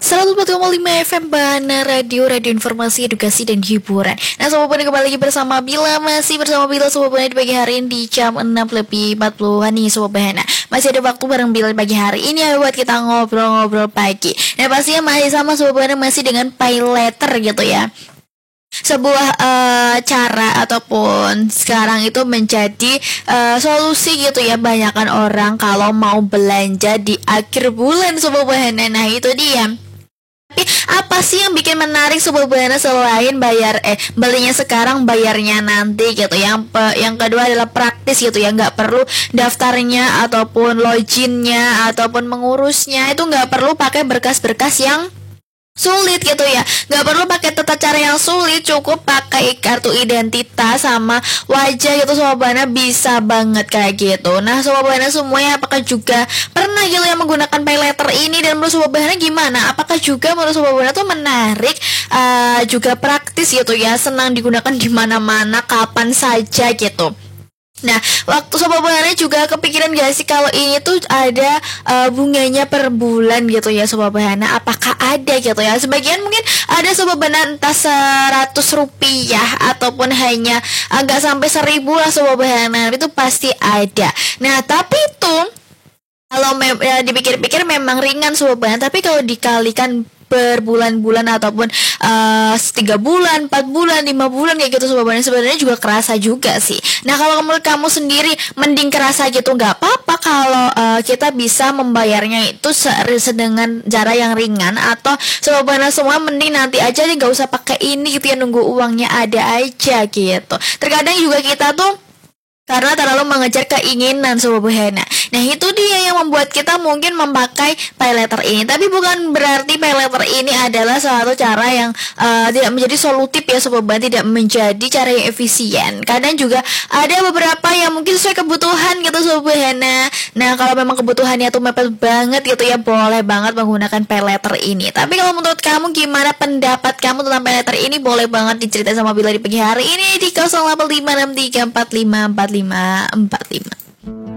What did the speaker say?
104,5 FM Bana Radio Informasi, Edukasi, dan Hiburan. Nah, Sobat Bana kembali lagi bersama Bila. Masih bersama Bila Sobat Bana di pagi hari ini di jam 6:40 nih Sobat Bana. Masih ada waktu bareng Bila di pagi hari ini ya buat kita ngobrol-ngobrol pagi. Nah, pastinya masih sama Sobat Bana, masih dengan pay letter gitu ya. Sebuah cara ataupun sekarang itu menjadi solusi gitu ya, banyakkan orang kalau mau belanja di akhir bulan Sobat Bana. Nah, itu dia. Tapi apa sih yang bikin menarik Sobat Bana selain belinya sekarang bayarnya nanti gitu. Yang kedua adalah praktis gitu ya, nggak perlu daftarnya ataupun loginnya ataupun mengurusnya, itu nggak perlu pakai berkas-berkas yang sulit gitu ya, nggak perlu pakai tata cara yang sulit, cukup pakai kartu identitas sama wajah gitu Sobat Bana, bisa banget kayak gitu. Nah Sobat Bana semuanya, apakah juga pernah gitu yang menggunakan pay letter ini, dan menurut Sobat Bana gimana? Apakah juga menurut Sobat Bana tuh menarik, juga praktis gitu ya, senang digunakan di mana-mana kapan saja gitu. Nah, waktu Sobat Bana juga kepikiran gak sih kalau ini tuh ada bunganya per bulan gitu ya Sobat Bana? Apakah ada gitu ya? Sebagian mungkin ada Sobat Bana entah 100 rupiah ataupun hanya agak sampai 1.000 lah Sobat Bana, itu pasti ada. Nah, tapi itu kalau dipikir-pikir memang ringan Sobat Bana, tapi kalau dikalikan berbulan-bulan ataupun 3 bulan, 4 bulan, 5 bulan kayak gitu Sobat Bana, sebenarnya juga kerasa juga sih. Nah, kalau menurut kamu sendiri mending kerasa gitu, nggak apa-apa kalau kita bisa membayarnya itu dengan cara yang ringan, atau Sobat Bana semua mending nanti aja nggak usah pakai ini gitu ya, nunggu uangnya ada aja gitu. Terkadang juga kita tuh karena terlalu mengejar keinginan Sobat Bana. Nah, itu dia yang membuat kita mungkin memakai pay letter ini. Tapi bukan berarti pay letter ini adalah suatu cara yang tidak menjadi solutif ya Sobat Bana, tidak menjadi cara yang efisien. Kadang juga ada beberapa yang mungkin sesuai kebutuhan gitu Sobat Bana. Nah, kalau memang kebutuhannya tuh mepet banget gitu ya, boleh banget menggunakan pay letter ini. Tapi kalau menurut kamu gimana pendapat kamu tentang pay letter ini? Boleh banget diceritain sama Bila di pagi hari ini di 085634545545.